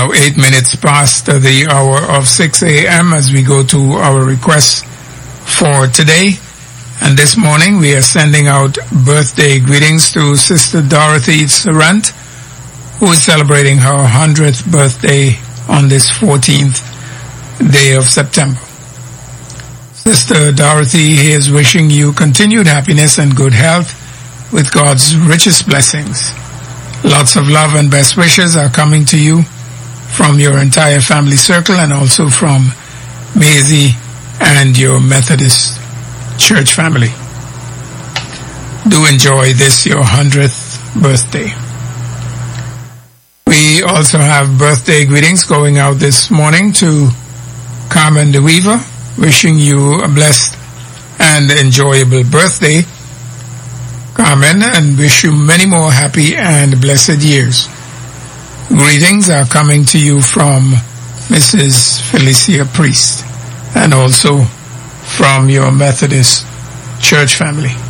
now 8 minutes past the hour of 6 a.m. as we go to our requests for today. And this morning we are sending out birthday greetings to Sister Dorothy Sarant, who is celebrating her 100th birthday on this 14th day of September. Sister Dorothy is wishing you continued happiness and good health with God's richest blessings. Lots of love and best wishes are coming to you from your entire family circle and also from Maisie and your Methodist church family. Do enjoy this, your 100th birthday. We also have birthday greetings going out this morning to Carmen de Weaver, wishing you a blessed and enjoyable birthday, Carmen, and wish you many more happy and blessed years. Greetings are coming to you from Mrs. Felicia Priest and also from your Methodist church family.